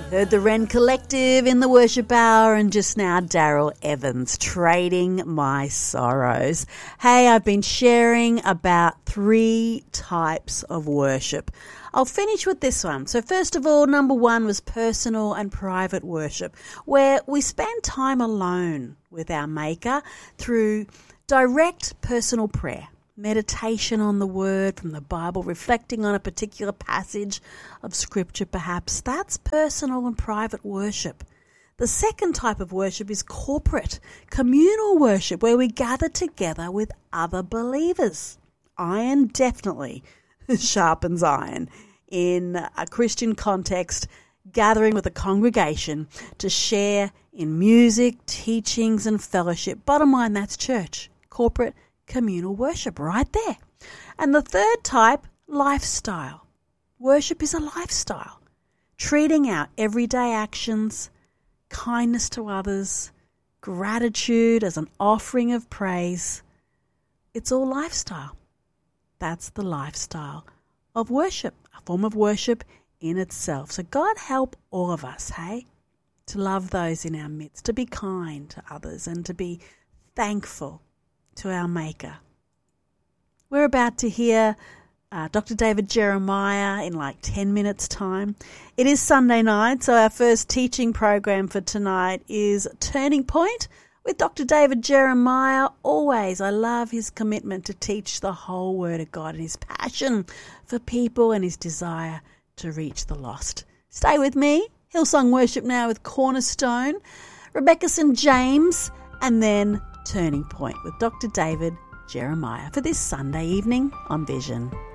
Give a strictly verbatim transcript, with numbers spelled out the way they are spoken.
Heard the Wren Collective in the worship hour, and just now Daryl Evans, Trading My Sorrows. Hey, I've been sharing about three types of worship. I'll finish with this one. So first of all, number one was personal and private worship, where we spend time alone with our Maker through direct personal prayer. Meditation on the word from the Bible, reflecting on a particular passage of scripture perhaps. That's personal and private worship. The second type of worship is corporate, communal worship, where we gather together with other believers. Iron definitely sharpens iron in a Christian context, gathering with a congregation to share in music, teachings and fellowship. Bottom line, that's church, corporate communal worship right there. And the third type, lifestyle. Worship is a lifestyle. Treating our everyday actions, kindness to others, gratitude as an offering of praise. It's all lifestyle. That's the lifestyle of worship, a form of worship in itself. So God help all of us, hey, to love those in our midst, to be kind to others and to be thankful to our Maker. We're about to hear uh, Doctor David Jeremiah in like ten minutes time. It is Sunday night, so our first teaching program for tonight is Turning Point with Doctor David Jeremiah. Always, I love his commitment to teach the whole Word of God and his passion for people and his desire to reach the lost. Stay with me. Hillsong Worship now with Cornerstone, Rebecca Saint James, and then Turning Point with Doctor David Jeremiah for this Sunday evening on Vision.